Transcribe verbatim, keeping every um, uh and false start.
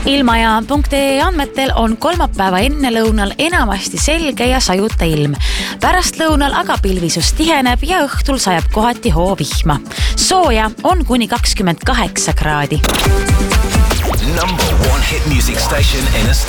Ilmajaam punkt ee andmetel on kolmapäeva ennelõunal enamasti selge ja sajuta ilm. Pärast lõunal aga pilvisus tiheneb ja õhtul sajab kohati hoovihma. Sooja on kuni kakskümmend kaheksa kraadi. Number one hit music station in Estonia.